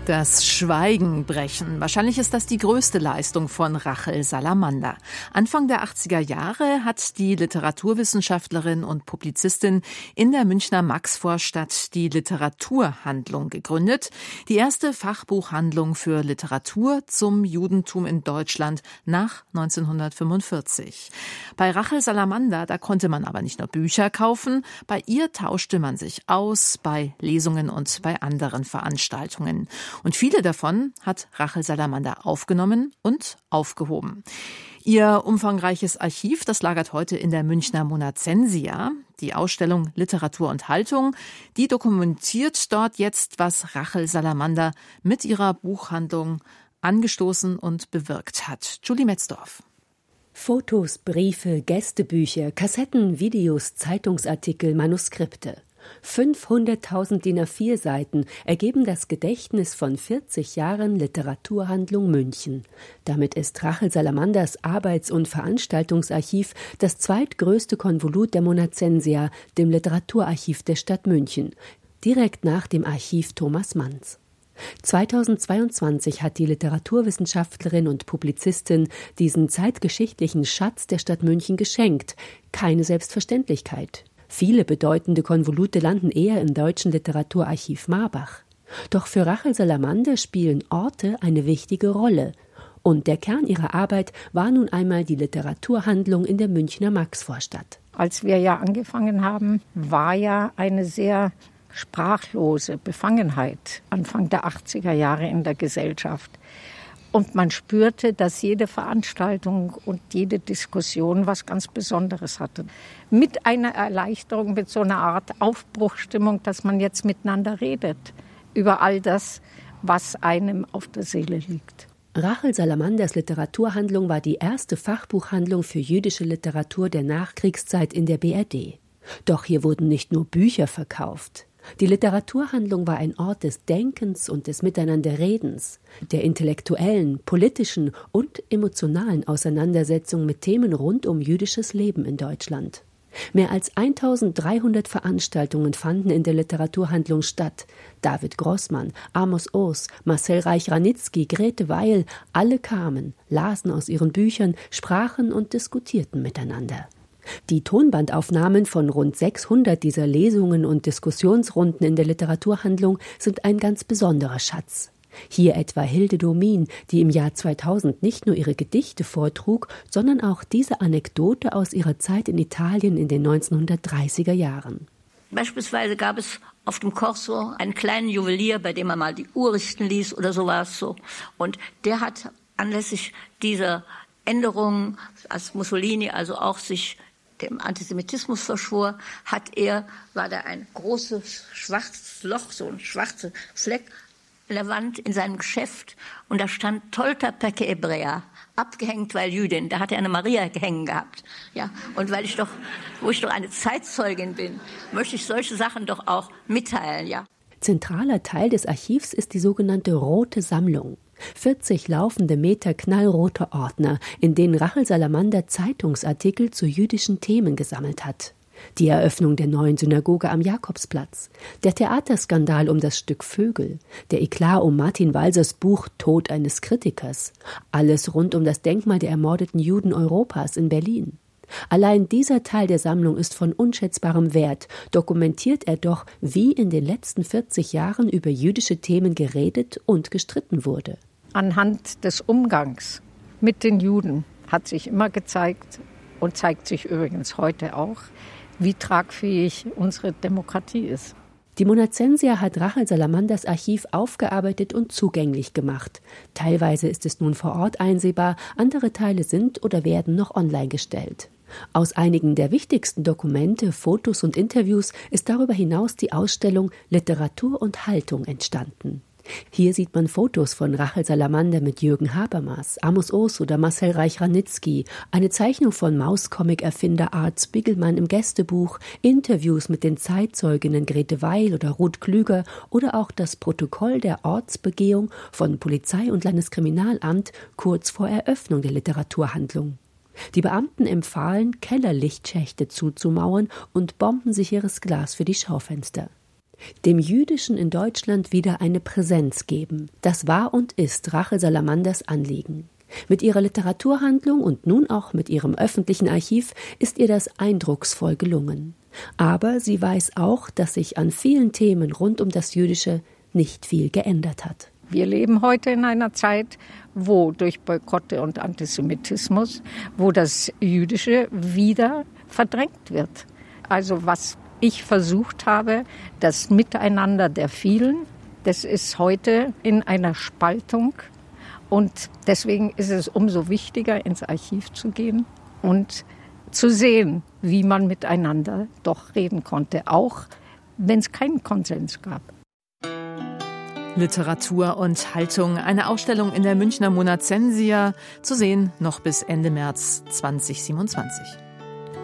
Das Schweigen brechen. Wahrscheinlich ist das die größte Leistung von Rachel Salamander. Anfang der 80er Jahre hat die Literaturwissenschaftlerin und Publizistin in der Münchner Maxvorstadt die Literaturhandlung gegründet. Die erste Fachbuchhandlung für Literatur zum Judentum in Deutschland nach 1945. Bei Rachel Salamander, da konnte man aber nicht nur Bücher kaufen, bei ihr tauschte man sich aus bei Lesungen und bei anderen Veranstaltungen. Und viele davon hat Rachel Salamander aufgenommen und aufgehoben. Ihr umfangreiches Archiv, das lagert heute in der Münchner Monacensia. Die Ausstellung Literatur und Haltung, die dokumentiert dort jetzt, was Rachel Salamander mit ihrer Buchhandlung angestoßen und bewirkt hat. Julie Metzdorf. Fotos, Briefe, Gästebücher, Kassetten, Videos, Zeitungsartikel, Manuskripte. 500.000 DIN A4-Seiten ergeben das Gedächtnis von 40 Jahren Literaturhandlung München. Damit ist Rachel Salamanders Arbeits- und Veranstaltungsarchiv das zweitgrößte Konvolut der Monacensia, dem Literaturarchiv der Stadt München, direkt nach dem Archiv Thomas Manns. 2022 hat die Literaturwissenschaftlerin und Publizistin diesen zeitgeschichtlichen Schatz der Stadt München geschenkt. Keine Selbstverständlichkeit. Viele bedeutende Konvolute landen eher im Deutschen Literaturarchiv Marbach. Doch für Rachel Salamander spielen Orte eine wichtige Rolle. Und der Kern ihrer Arbeit war nun einmal die Literaturhandlung in der Münchner Maxvorstadt. Als wir ja angefangen haben, war ja eine sehr sprachlose Befangenheit Anfang der 80er Jahre in der Gesellschaft. Und man spürte, dass jede Veranstaltung und jede Diskussion was ganz Besonderes hatte. Mit einer Erleichterung, mit so einer Art Aufbruchstimmung, dass man jetzt miteinander redet über all das, was einem auf der Seele liegt. Rachel Salamanders Literaturhandlung war die erste Fachbuchhandlung für jüdische Literatur der Nachkriegszeit in der BRD. Doch hier wurden nicht nur Bücher verkauft. Die Literaturhandlung war ein Ort des Denkens und des Miteinanderredens, der intellektuellen, politischen und emotionalen Auseinandersetzung mit Themen rund um jüdisches Leben in Deutschland. Mehr als 1300 Veranstaltungen fanden in der Literaturhandlung statt. David Grossmann, Amos Oz, Marcel Reich-Ranitzky, Grete Weil, alle kamen, lasen aus ihren Büchern, sprachen und diskutierten miteinander. Die Tonbandaufnahmen von rund 600 dieser Lesungen und Diskussionsrunden in der Literaturhandlung sind ein ganz besonderer Schatz. Hier etwa Hilde Domin, die im Jahr 2000 nicht nur ihre Gedichte vortrug, sondern auch diese Anekdote aus ihrer Zeit in Italien in den 1930er Jahren. Beispielsweise gab es auf dem Corso einen kleinen Juwelier, bei dem man mal die Uhr richten ließ oder so war es so. Und der hat anlässlich dieser Änderungen, als Mussolini also auch sich dem Antisemitismus verschwor, war da ein großes schwarzes Loch, so ein schwarzer Fleck in der Wand in seinem Geschäft und da stand Tolta Peke Ebrea, abgehängt, weil Jüdin. Da hat er eine Maria hängen gehabt. Ja, und wo ich doch eine Zeitzeugin bin, möchte ich solche Sachen doch auch mitteilen, ja. Zentraler Teil des Archivs ist die sogenannte Rote Sammlung. 40 laufende Meter knallrote Ordner, in denen Rachel Salamander Zeitungsartikel zu jüdischen Themen gesammelt hat. Die Eröffnung der neuen Synagoge am Jakobsplatz, der Theaterskandal um das Stück Vögel, der Eklat um Martin Walsers Buch Tod eines Kritikers, alles rund um das Denkmal der ermordeten Juden Europas in Berlin. Allein dieser Teil der Sammlung ist von unschätzbarem Wert, dokumentiert er doch, wie in den letzten 40 Jahren über jüdische Themen geredet und gestritten wurde. Anhand des Umgangs mit den Juden hat sich immer gezeigt und zeigt sich übrigens heute auch, wie tragfähig unsere Demokratie ist. Die Monacensia hat Rachel Salamanders Archiv aufgearbeitet und zugänglich gemacht. Teilweise ist es nun vor Ort einsehbar, andere Teile sind oder werden noch online gestellt. Aus einigen der wichtigsten Dokumente, Fotos und Interviews ist darüber hinaus die Ausstellung Literatur und Haltung entstanden. Hier sieht man Fotos von Rachel Salamander mit Jürgen Habermas, Amos Oz oder Marcel Reich-Ranitzky, eine Zeichnung von Mauscomic-Erfinder Art Spiegelmann im Gästebuch, Interviews mit den Zeitzeuginnen Grete Weil oder Ruth Klüger oder auch das Protokoll der Ortsbegehung von Polizei und Landeskriminalamt kurz vor Eröffnung der Literaturhandlung. Die Beamten empfahlen, Kellerlichtschächte zuzumauern und bombensicheres Glas für die Schaufenster. Dem Jüdischen in Deutschland wieder eine Präsenz geben, das war und ist Rachel Salamanders Anliegen. Mit ihrer Literaturhandlung und nun auch mit ihrem öffentlichen Archiv ist ihr das eindrucksvoll gelungen. Aber sie weiß auch, dass sich an vielen Themen rund um das Jüdische nicht viel geändert hat. Wir leben heute in einer Zeit, wo durch Boykotte und Antisemitismus, wo das Jüdische wieder verdrängt wird. Also was ich versucht habe, das Miteinander der vielen, das ist heute in einer Spaltung. Und deswegen ist es umso wichtiger, ins Archiv zu gehen und zu sehen, wie man miteinander doch reden konnte, auch wenn es keinen Konsens gab. Literatur und Haltung, eine Ausstellung in der Münchner Monacensia, zu sehen noch bis Ende März 2027.